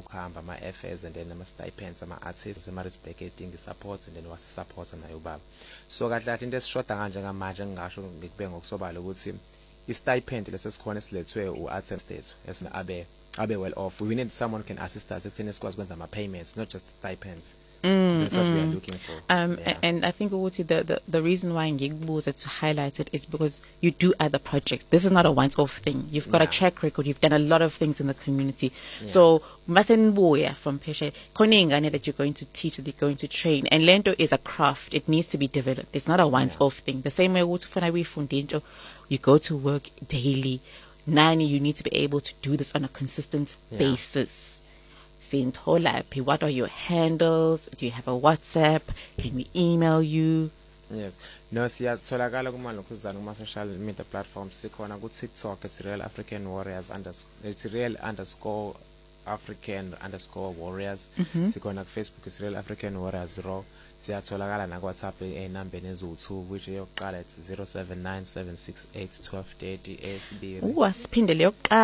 ukuhamba ama-FS and then ama-stipends ama-artists ema-Risbek edinga i-support and then wasisupport naye ubaba. So kahle kahle into esishoda kanje ngamanje engingasho ngikube ngokusobala ukuthi i-stipend lesesikhona esilethwe u-artist ethu abe well off. We need someone who can assist us ekutheni sikwazi ukwenza ama-payments, not just stipends. That's what we are looking for. And I think the reason why ngikubuza to highlight it is because you do other projects. This is not a once-off thing. You've got a track record. You've done a lot of things in the community. So masenbuya from Peshe koningane that you're going to teach, that you're going to train. And lento is a craft. It needs to be developed. It's not a once-off thing. The same way you go to work daily. Nani, you need to be able to do this on a consistent basis. What are your handles? Do you have a WhatsApp? Can we email you? Yes. No, siyatholakala kuma-lokhuzana kuma-social media platforms. Sikhona ku-TikTok, it's Real African Warriors it's Real_African_Warriors. Sikhona ku-Facebook, it's Real African Warriors Raw. Siyatholakala na WhatsApp enambeni eziwu-2 which eyokuqala it's 0797681230 ASB. Asiphinde leyokuqala.